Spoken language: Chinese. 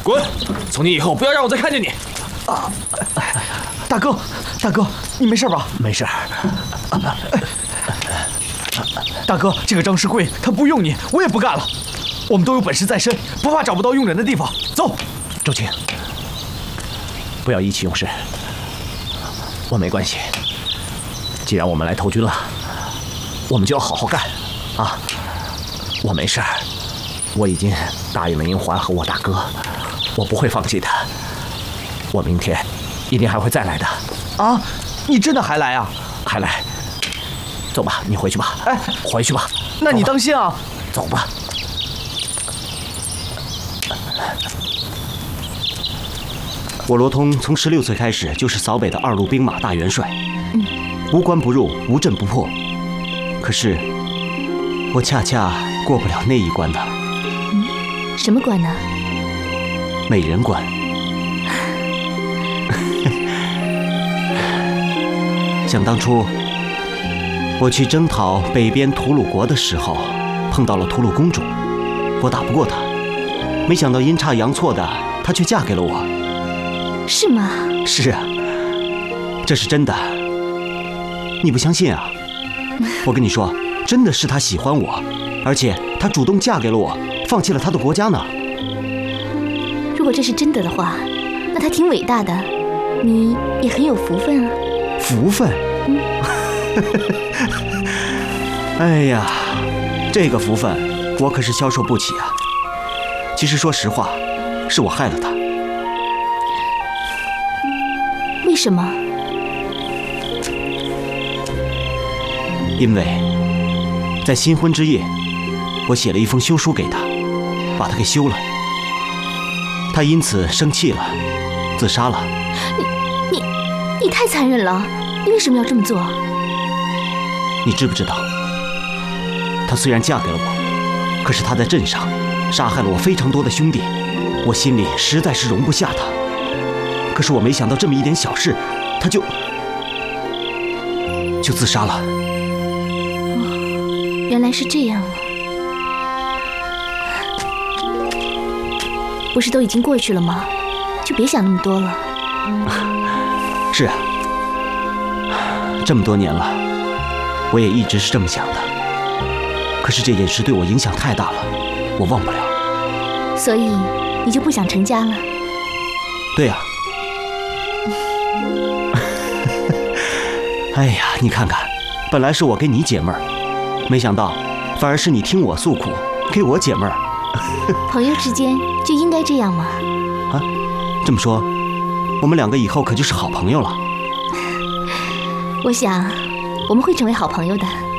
滚！从今以后不要让我再看见你。 啊！大哥，你没事吧？ 没事。 大哥，这个张世贵他不用你，我也不干了。我们都有本事在身，不怕找不到用人的地方。走， 周青，不要意气用事。我没关系。既然我们来投军了，我们就要好好干啊！我没事儿，我已经答应了银环和我大哥，我不会放弃的。我明天一定还会再来的。 啊，你真的还来啊？ 还来。走吧，你回去吧。 哎， 回去吧。 那你当心啊。 走吧。 我罗通从16岁开始就是扫北的2路兵马大元帅，无关不入，无阵不破。可是我恰恰过不了那一关呢。 什么关呢？ 美人关。想当初我去征讨北边吐鲁国的时候，碰到了吐鲁公主，我打不过她，没想到阴差阳错的，她却嫁给了我。 是吗？ 是啊，这是真的。你不相信啊？我跟你说，真的是她喜欢我，而且她主动嫁给了我，放弃了她的国家呢。 如果这是真的的话，那她挺伟大的，你也很有福分啊。 福分？哎呀，这个福分我可是消受不起啊。其实说实话，是我害了她。 为什么？ 因为在新婚之夜，我写了一封休书给她，把她给休了。她因此生气了，自杀了。 你太残忍了！你为什么要这么做？ 你知不知道，她虽然嫁给了我，可是她在镇上杀害了我非常多的兄弟，我心里实在是容不下她。可是我没想到这么一点小事，她就自杀了。 哦，原来是这样啊！不是都已经过去了吗？就别想那么多了。 是啊，这么多年了，我也一直是这么想的。可是这件事对我影响太大了，我忘不了。 所以你就不想成家了？ 对呀。哎呀，你看看，本来是我给你解闷儿，没想到反而是你听我诉苦，给我解闷儿。 朋友之间就应该这样吗？ 啊，这么说，我们两个以后可就是好朋友了。 我想，我们会成为好朋友的。